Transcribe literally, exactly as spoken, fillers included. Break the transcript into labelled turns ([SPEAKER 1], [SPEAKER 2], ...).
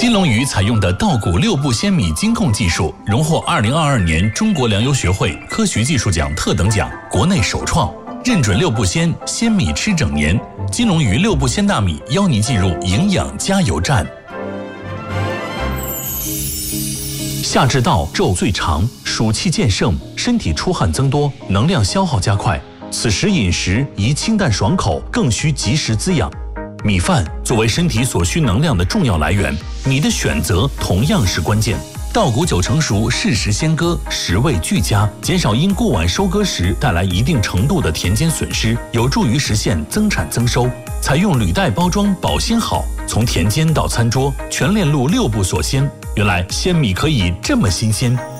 [SPEAKER 1] 金龙鱼采用的稻谷六步鲜米精控技术，荣获二零二二年中国粮油学会科学技术奖特等奖，国内首创，认准六步鲜，鲜米吃整年。金龙鱼六步鲜大米邀您进入营养加油站。夏至到，昼最长，暑气渐盛，身体出汗增多，能量消耗加快。此时饮食宜清淡爽口，更需及时滋养。米饭作为身体所需能量的重要来源，米的选择同样是关键。稻谷九成熟，适时鲜割，食味俱佳，减少因过晚收割时带来一定程度的田间损失，有助于实现增产增收。采用履带包装，保鲜好，从田间到餐桌，全链路六步锁鲜。原来鲜米可以这么新鲜。